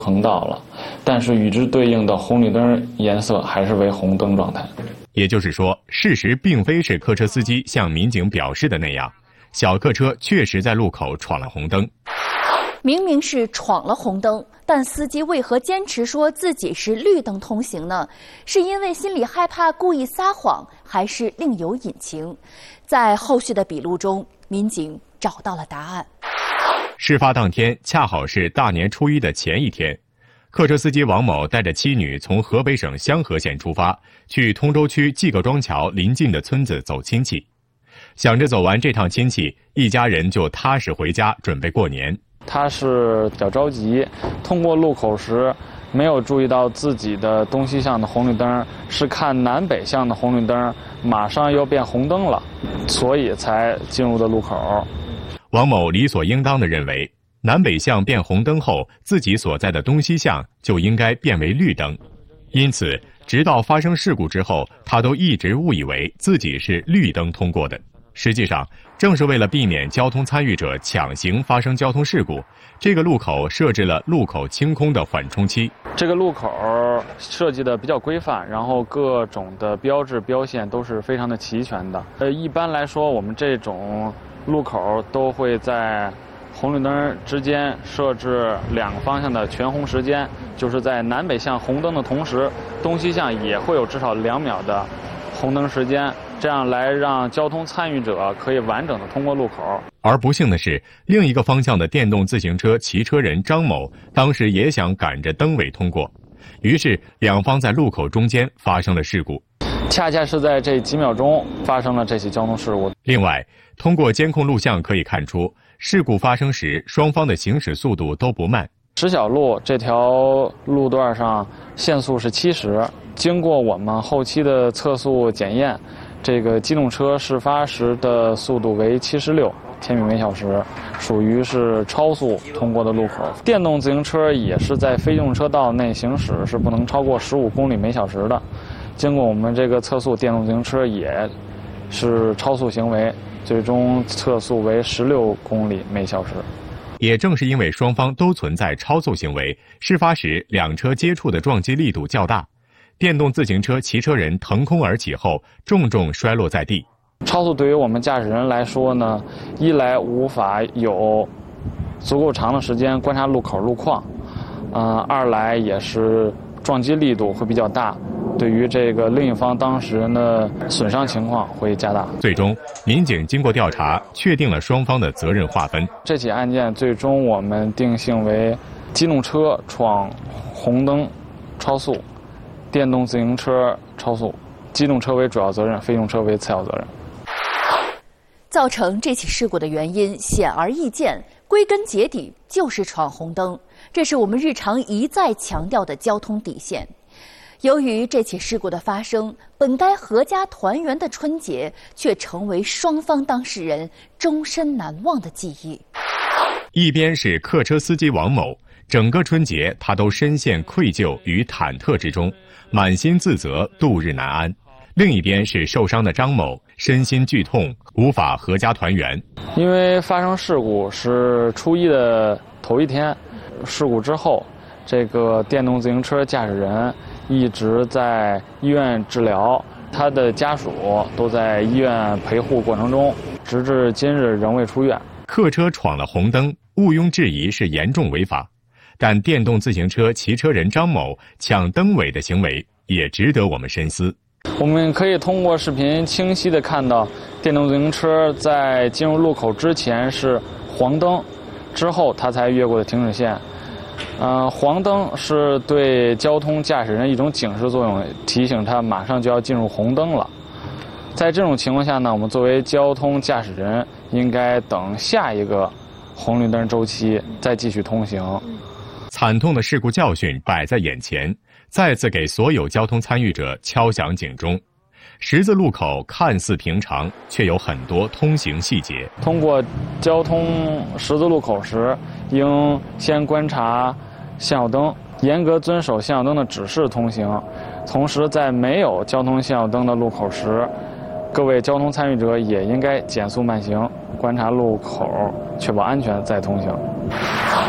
横道了，但是与之对应的红绿灯颜色还是为红灯状态。 也就是说，事实并非是客车司机向民警表示的那样，小客车确实在路口闯了红灯。 明明是闯了红灯，但司机为何坚持说自己是绿灯通行呢？是因为心里害怕故意撒谎，还是另有隐情？在后续的笔录中，民警找到了答案。 事发当天恰好是大年初一的前一天，客车司机王某带着妻女从河北省香河县出发，去通州区季各庄桥邻近的村子走亲戚。想着走完这趟亲戚，一家人就踏实回家准备过年。 他是比较着急，通过路口时没有注意到自己的东西向的红绿灯是看南北向的红绿灯，马上要变红灯了，所以才进入的路口。 王某理所应当地认为，南北向变红灯后，自己所在的东西向就应该变为绿灯，因此直到发生事故之后，他都一直误以为自己是绿灯通过的。实际上，正是为了避免交通参与者抢行发生交通事故，这个路口设置了路口清空的缓冲期。 这个路口设计的比较规范，然后各种的标志标线都是非常的齐全的。一般来说，我们这种路口都会在红绿灯之间设置两个方向的全红时间，就是在南北向红灯的同时，东西向也会有至少2秒的红灯时间，这样来让交通参与者可以完整的通过路口。 而不幸的是，另一个方向的电动自行车骑车人张某当时也想赶着灯尾通过，于是两方在路口中间发生了事故。 恰恰是在这几秒钟发生了这起交通事故。 另外，通过监控录像可以看出，事故发生时双方的行驶速度都不慢。 石小路这条路段上限速是70，经过我们后期的测速检验，这个机动车事发时的速度为76千米每小时，属于是超速通过的路口。电动自行车也是在非机动车道内行驶是不能超过15公里每小时的。经过我们这个测速，电动自行车也是超速行为，最终测速为16公里每小时。 也正是因为双方都存在超速行为，事发时两车接触的撞击力度较大，电动自行车骑车人腾空而起后重重摔落在地。 超速对于我们驾驶人来说呢，一来无法有足够长的时间观察路口路况，二来也是撞击力度会比较大，对于这个另一方当事人的损伤情况会加大。 最终，民警经过调查，确定了双方的责任划分。 这起案件最终我们定性为机动车闯红灯超速，电动自行车超速，机动车为主要责任，非机动车为次要责任。 造成这起事故的原因显而易见，归根结底就是闯红灯，这是我们日常一再强调的交通底线。由于这起事故的发生，本该阖家团圆的春节，却成为双方当事人终身难忘的记忆。 一边是客车司机王某，整个春节他都深陷愧疚与忐忑之中，满心自责，度日难安。另一边是受伤的张某，身心剧痛，无法阖家团圆。 因为发生事故是初一的头一天，事故之后，这个电动自行车驾驶人一直在医院治疗，他的家属都在医院陪护过程中，直至今日仍未出院。 客车闯了红灯，毋庸置疑是严重违法，但电动自行车骑车人张某抢灯尾的行为也值得我们深思。 我们可以通过视频清晰地看到，电动自行车在进入路口之前是黄灯，之后它才越过的停止线。黄灯是对交通驾驶人一种警示作用，提醒他马上就要进入红灯了。在这种情况下呢，我们作为交通驾驶人，应该等下一个红绿灯周期再继续通行。 惨痛的事故教训摆在眼前，再次给所有交通参与者敲响警钟。十字路口看似平常，却有很多通行细节。 通过交通十字路口时，应先观察信号灯，严格遵守信号灯的指示通行。同时，在没有交通信号灯的路口时，各位交通参与者也应该减速慢行，观察路口，确保安全再通行。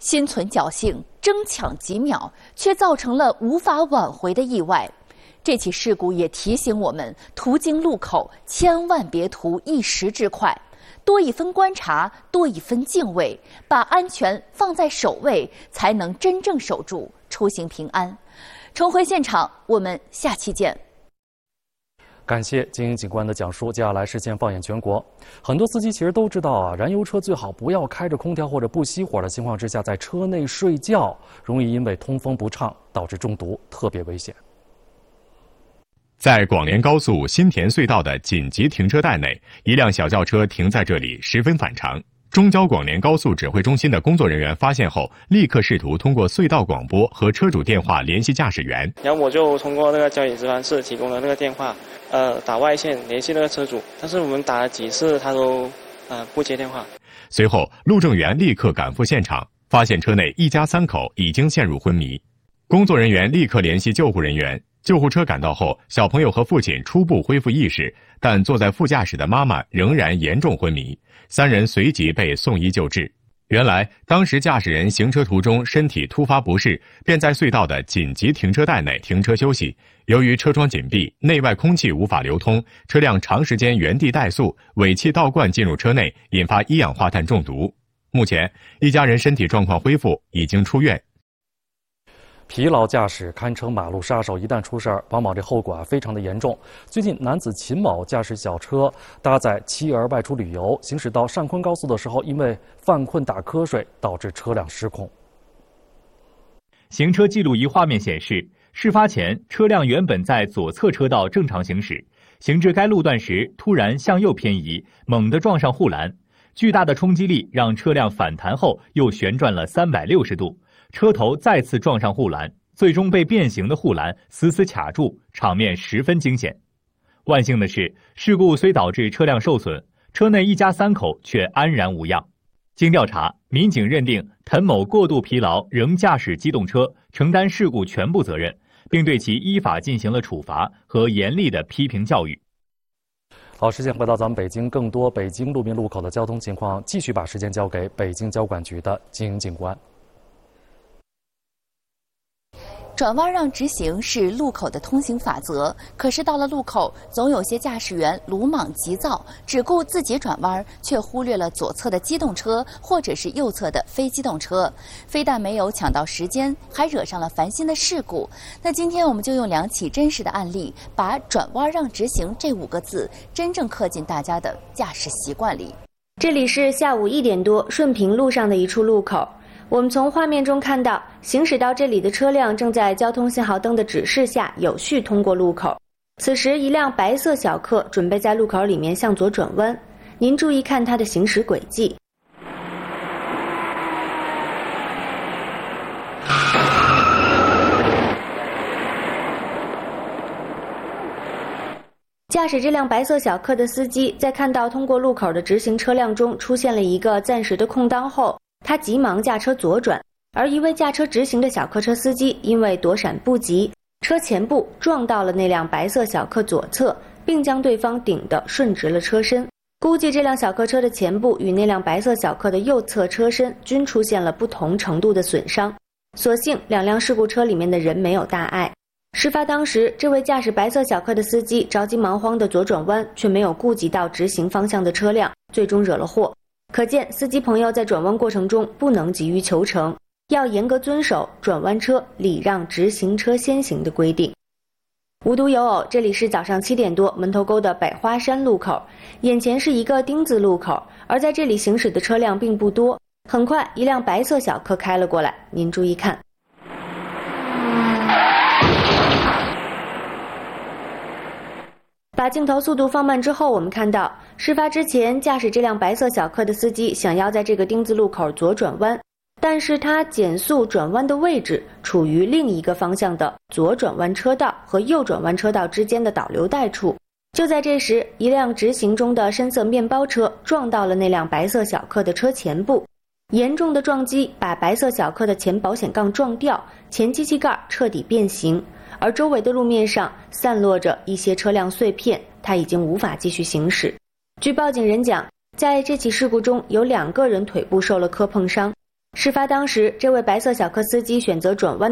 心存侥幸，争抢几秒，却造成了无法挽回的意外。这起事故也提醒我们，途经路口千万别图一时之快，多一分观察，多一分敬畏，把安全放在首位，才能真正守住出行平安。重回现场，我们下期见。 感谢金英警官的讲述。接下来视线放眼全国，很多司机其实都知道啊，燃油车最好不要开着空调或者不熄火的情况之下在车内睡觉，容易因为通风不畅导致中毒，特别危险。 在广联高速新田隧道的紧急停车带内，一辆小轿车停在这里十分反常。中交广联高速指挥中心的工作人员发现后，立刻试图通过隧道广播和车主电话联系驾驶员。 然后我就通过那个交警值班室提供的那个电话，打外线联系那个车主，但是我们打了几次他都不接电话。 随后，路政员立刻赶赴现场，发现车内一家3口已经陷入昏迷。工作人员立刻联系救护人员，救护车赶到后，小朋友和父亲初步恢复意识，但坐在副驾驶的妈妈仍然严重昏迷，3人随即被送医救治。原来，当时驾驶人行车途中身体突发不适，便在隧道的紧急停车带内停车休息。由于车窗紧闭，内外空气无法流通，车辆长时间原地怠速，尾气倒灌进入车内，引发一氧化碳中毒。目前，一家人身体状况恢复，已经出院。 疲劳驾驶堪称马路杀手，一旦出事儿，往往这后果非常的严重。最近，男子秦某驾驶小车搭载妻儿外出旅游，行驶到上昆高速的时候，因为犯困打瞌睡，导致车辆失控。 行车记录仪画面显示，事发前车辆原本在左侧车道正常行驶，行至该路段时突然向右偏移，猛地撞上护栏，巨大的冲击力让车辆反弹后又旋转了360度。车头再次撞上护栏，最终被变形的护栏死死卡住，场面十分惊险。万幸的是，事故虽导致车辆受损，车内一家3口却安然无恙。经调查，民警认定滕某过度疲劳仍驾驶机动车，承担事故全部责任，并对其依法进行了处罚和严厉的批评教育。 好，时间回到咱们北京，更多北京路面路口的交通情况，继续把时间交给北京交管局的金英警官。 转弯让直行是路口的通行法则，可是到了路口，总有些驾驶员鲁莽急躁，只顾自己转弯，却忽略了左侧的机动车或者是右侧的非机动车，非但没有抢到时间，还惹上了烦心的事故。那今天我们就用2起真实的案例，把转弯让直行这5个字真正刻进大家的驾驶习惯里。 这里是下午1点多顺平路上的一处路口。我们从画面中看到，行驶到这里的车辆正在交通信号灯的指示下有序通过路口。此时，一辆白色小客准备在路口里面向左转弯。您注意看它的行驶轨迹。驾驶这辆白色小客的司机在看到通过路口的直行车辆中出现了一个暂时的空档后，他急忙驾车左转，而一位驾车直行的小客车司机因为躲闪不及，车前部撞到了那辆白色小客左侧，并将对方顶得顺直了车身。估计这辆小客车的前部与那辆白色小客的右侧车身均出现了不同程度的损伤，所幸2辆事故车里面的人没有大碍。事发当时，这位驾驶白色小客的司机着急忙慌的左转弯，却没有顾及到直行方向的车辆，最终惹了祸。可见司机朋友在转弯过程中不能急于求成，要严格遵守转弯车礼让直行车先行的规定。无独有偶，这里是早上7点多门头沟的百花山路口，眼前是一个丁字路口，而在这里行驶的车辆并不多。很快，一辆白色小客开了过来，您注意看。把镜头速度放慢之后，我们看到事发之前，驾驶这辆白色小客的司机想要在这个丁字路口左转弯，但是他减速转弯的位置处于另一个方向的左转弯车道和右转弯车道之间的导流带处。就在这时，一辆直行中的深色面包车撞到了那辆白色小客的车前部，严重的撞击把白色小客的前保险杠撞掉，前机器盖彻底变形，而周围的路面上散落着一些车辆碎片，它已经无法继续行驶。据报警人讲，在这起事故中有2个人腿部受了磕碰伤， 事发当时，这位白色小客司机选择转弯。